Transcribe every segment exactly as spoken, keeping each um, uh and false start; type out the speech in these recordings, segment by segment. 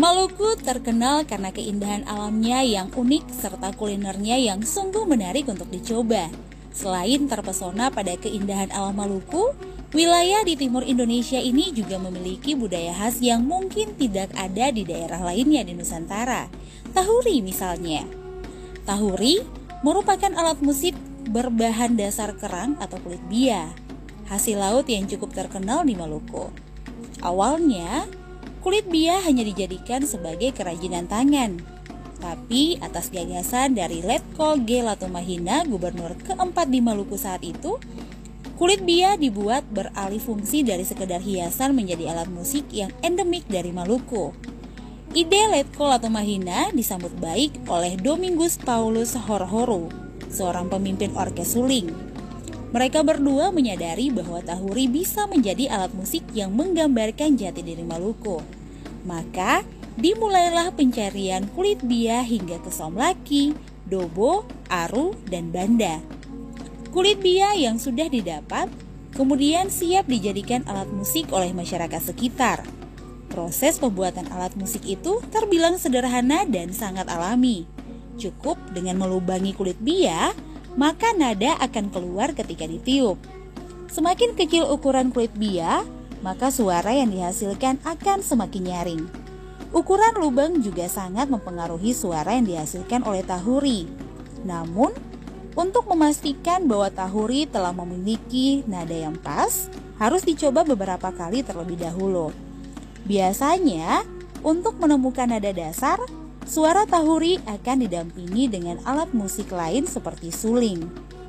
Maluku terkenal karena keindahan alamnya yang unik serta kulinernya yang sungguh menarik untuk dicoba. Selain terpesona pada keindahan alam Maluku, wilayah di timur Indonesia ini juga memiliki budaya khas yang mungkin tidak ada di daerah lainnya di Nusantara. Tahuri misalnya. Tahuri merupakan alat musik berbahan dasar kerang atau kulit bia, hasil laut yang cukup terkenal di Maluku. Awalnya, kulit bia hanya dijadikan sebagai kerajinan tangan. Tapi atas gagasan dari Letko G. Latumahina, gubernur keempat di Maluku saat itu, kulit bia dibuat beralih fungsi dari sekedar hiasan menjadi alat musik yang endemik dari Maluku. Ide Letko Latumahina disambut baik oleh Domingus Paulus Horhoro, seorang pemimpin orkes suling. Mereka berdua menyadari bahwa tahuri bisa menjadi alat musik yang menggambarkan jati diri Maluku. Maka, dimulailah pencarian kulit bia hingga ke Somlaki, Dobo, Aru, dan Banda. Kulit bia yang sudah didapat kemudian siap dijadikan alat musik oleh masyarakat sekitar. Proses pembuatan alat musik itu terbilang sederhana dan sangat alami. Cukup dengan melubangi kulit bia, maka nada akan keluar ketika ditiup. Semakin kecil ukuran kulit bia, maka suara yang dihasilkan akan semakin nyaring. Ukuran lubang juga sangat mempengaruhi suara yang dihasilkan oleh tahuri. Namun, untuk memastikan bahwa tahuri telah memiliki nada yang pas, harus dicoba beberapa kali terlebih dahulu. Biasanya, untuk menemukan nada dasar, suara tahuri akan didampingi dengan alat musik lain seperti suling.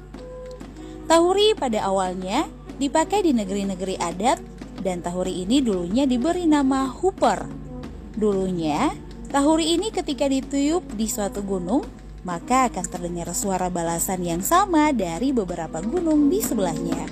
Tahuri pada awalnya dipakai di negeri-negeri adat dan tahuri ini dulunya diberi nama hooper. Dulunya, tahuri ini ketika ditiup di suatu gunung, maka akan terdengar suara balasan yang sama dari beberapa gunung di sebelahnya.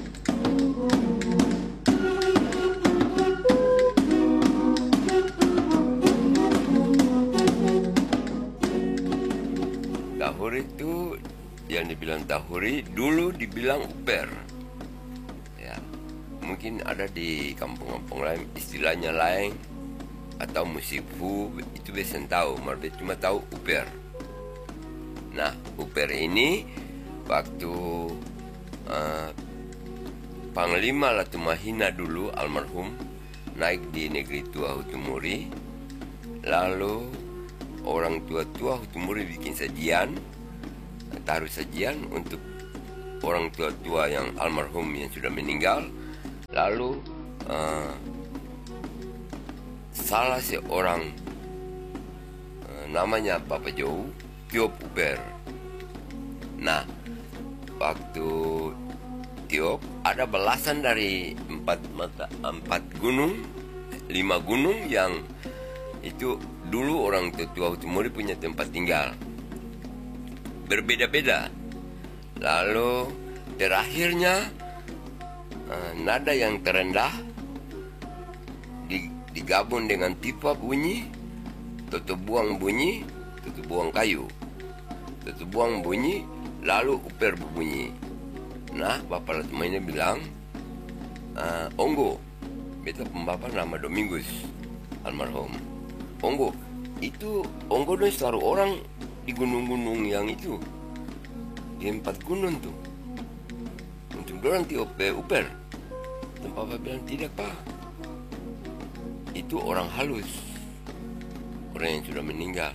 Tahuri itu yang dibilang tahuri dulu dibilang uper. Ya, mungkin ada di kampung-kampung lain istilahnya lain atau musik fu, itu biasa tahu, mereka cuma tahu uper. Nah, uper ini waktu uh, Panglima Latumahina dulu almarhum naik di negeri tua Hutumuri, lalu orang tua-tua Hutumuri bikin sajian, taruh sajian untuk orang tua-tua yang almarhum yang sudah meninggal. Lalu uh, salah seorang uh, namanya Bapak Jou tiup uper. Nah, waktu tiup ada belasan dari empat mata empat gunung, lima gunung yang itu dulu orang tua Hutumuri punya tempat tinggal. Berbeda-beda. Lalu terakhirnya uh, nada yang terendah digabung dengan pipa bunyi, tutup buang bunyi, tutup buang kayu, tutup buang bunyi, lalu uper berbunyi. Nah, Bapak Latumahina bilang, uh, Onggo, beta pembapak nama Domingus almarhum. Onggo, itu Onggo dong selalu orang di gunung-gunung yang itu, di empat gunung tuh, untuk dorang tiup uper. Dan Bapak bilang, tidak Pak, itu orang halus, orang yang sudah meninggal.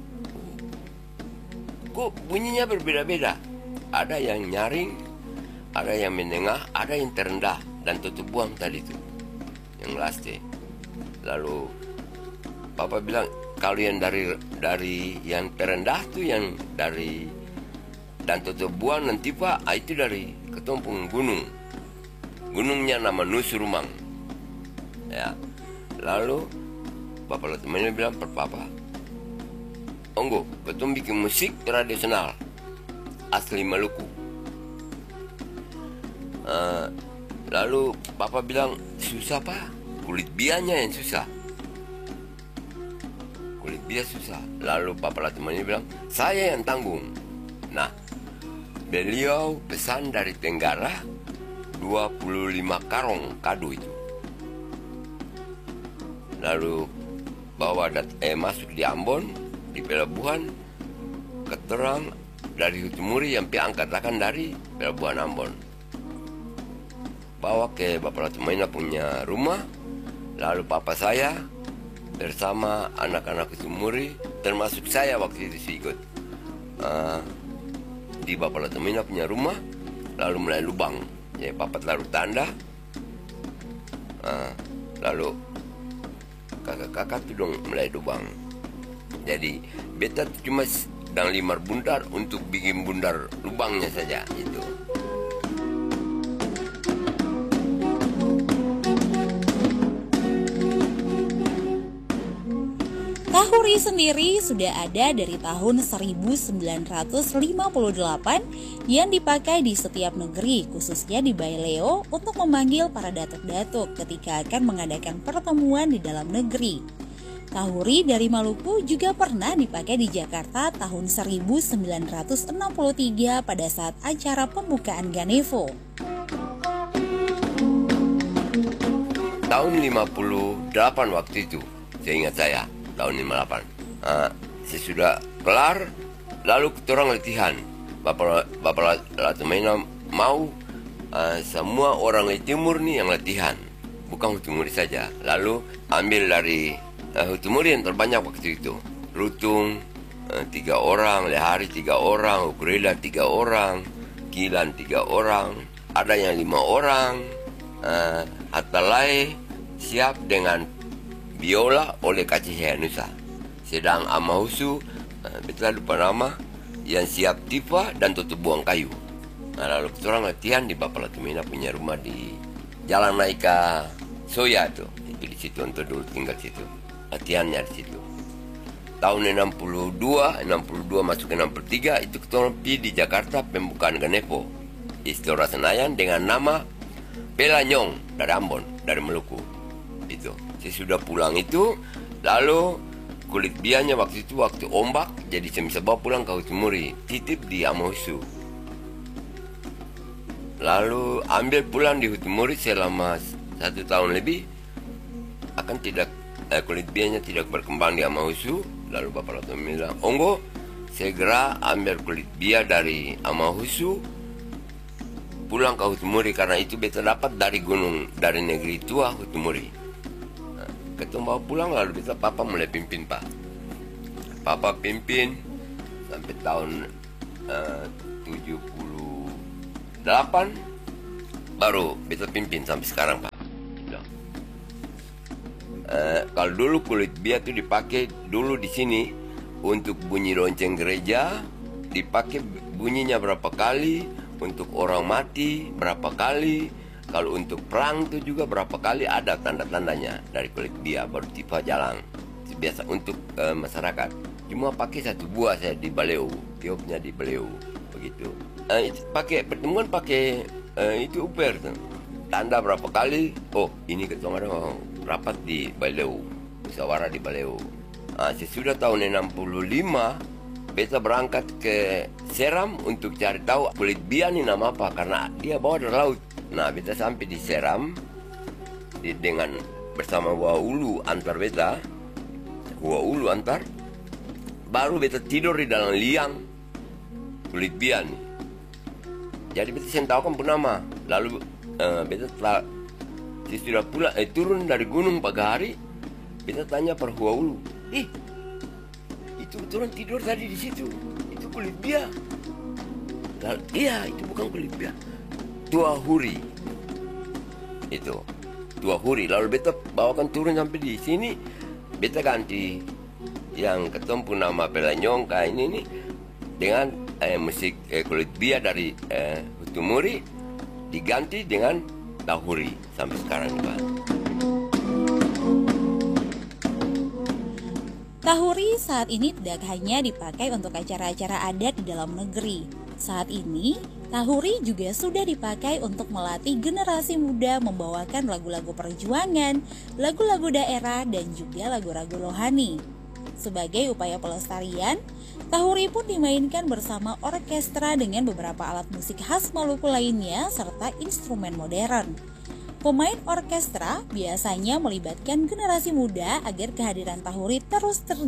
Kok bunyinya berbeda-beda? Ada yang nyaring, ada yang menengah, ada yang terendah, dan tutup buang tadi tuh, yang laste. Lalu Papa bilang, kalau yang dari dari yang terendah tuh yang dari dan tutup buang nanti Pak, itu dari ketumpung gunung. Gunungnya nama Nusurumang. Ya. Lalu Bapak Latumahina bilang per Papa, Onggo, betul bikin musik tradisional asli Maluku. Uh, lalu Papa bilang, susah Pak, kulit bianya yang susah. Kulit bia susah. Lalu Bapak Latumahina bilang, saya yang tanggung. Nah, beliau pesan dari Tenggara dua puluh lima karung kado itu. Lalu bahwa dat eh, masuk di Ambon, di pelabuhan, keterang dari Hutumuri yang pi angkat akan dari pelabuhan Ambon, bawa ke Bapak Latumaina punya rumah. Lalu papa saya bersama anak-anak Hutumuri, termasuk saya waktu itu ikut uh, di Bapak Latumaina punya rumah, lalu mulai lubang. Jadi papa taruh tanda, uh, lalu kakak-kakak tuh dong mulai lubang. Jadi beta cuma dan limar bundar untuk bikin bundar lubangnya saja itu. Tahuri sendiri sudah ada dari tahun seribu sembilan ratus lima puluh delapan yang dipakai di setiap negeri, khususnya di Baileo, untuk memanggil para datuk-datuk ketika akan mengadakan pertemuan di dalam negeri. Tahuri dari Maluku juga pernah dipakai di Jakarta tahun seribu sembilan ratus enam puluh tiga pada saat acara pembukaan Ganevo. Tahun lima puluh delapan waktu itu, saya ingat saya, tahun lima puluh delapan. Uh, sesudah kelar, lalu kita orang latihan. Bapak Bapak Latumaina mau uh, semua orang di timur nih yang latihan, bukan Hutumuri saja. Lalu ambil dari uh, Hutumuri yang terbanyak waktu itu, Lutung uh, tiga orang, Lehari tiga orang, Ukurela tiga orang, Kilan tiga orang, ada yang lima orang, uh, Atalai siap dengan biola oleh Kacih Nusa. Sedang Amahusu, uh, betul lupa nama, yang siap tifa dan tutup buang kayu. Nah, lalu kita orang latihan di Bapak Latumaina punya rumah di Jalan Naika Soya tuh. Itu di situ untuk dulu tinggal situ. Latihannya di situ. Tahun enam puluh dua, enam puluh dua masuk ke enam puluh tiga itu kita orang pergi di Jakarta pembukaan Ganevo. Istora Senayan dengan nama Pelanyong dari Ambon, dari Maluku. Itu. Sesudah pulang itu, lalu kulit bianya waktu itu waktu ombak, jadi saya bisa bawa pulang ke Hutumuri, titip di Amahusu. Lalu ambil pulang di Hutumuri selama satu tahun lebih, akan tidak eh, kulit bianya tidak berkembang di Amahusu. Lalu Bapak Latumaina bilang, onggo segera ambil kulit bia dari Amahusu pulang ke Hutumuri, karena itu beta dapat dari gunung, dari negeri tua Hutumuri. Ketemu bawa pulang, lalu kita papa mulai pimpin pak. Papa pimpin sampai tahun uh, tujuh puluh delapan baru kita pimpin sampai sekarang pak. Uh, kalau dulu kulit bia itu dipakai dulu di sini untuk bunyi lonceng gereja, dipakai bunyinya berapa kali, untuk orang mati berapa kali. Kalau untuk perang itu juga berapa kali ada tanda-tandanya dari kulit bia baru tifa jalan. Biasa untuk uh, masyarakat. Cuma pakai satu buah saya di Baleu, tiupnya di Baleu begitu. Uh, pakai pertemuan pakai uh, itu uper tuh. Tanda berapa kali? Oh, ini ketemu ada rapat di Baleu, musyawarah di Baleu. Uh, sesudah tahun enam puluh lima beta berangkat ke Seram untuk cari tahu kulit bia ini nama apa, karena dia bawa dari laut. Nah, beta sampai di Seram di, dengan bersama Waulu antar beta, Waulu antar, baru beta tidur di dalam liang kulit bia nih. Jadi beta sen tahu kan nama. Lalu uh, beta telah sudah pula eh, turun dari gunung pagi hari, beta tanya per Waulu, ih itu turun tidur tadi di situ, itu kulit bia. Lalu, iya itu bukan kulit bia. Tahuri itu Tahuri. Lalu beta bawakan turun sampai di sini, beta ganti yang ketemu nama Pelanyong kayak ini nih dengan eh, musik eh, kulit bia dari eh, Hutumuri diganti dengan Tahuri sampai sekarang Pak. Tahuri saat ini tidak hanya dipakai untuk acara-acara adat di dalam negeri. Saat ini, Tahuri juga sudah dipakai untuk melatih generasi muda membawakan lagu-lagu perjuangan, lagu-lagu daerah, dan juga lagu-lagu rohani. Sebagai upaya pelestarian, Tahuri pun dimainkan bersama orkestra dengan beberapa alat musik khas Maluku lainnya serta instrumen modern. Pemain orkestra biasanya melibatkan generasi muda agar kehadiran Tahuri terus terjadi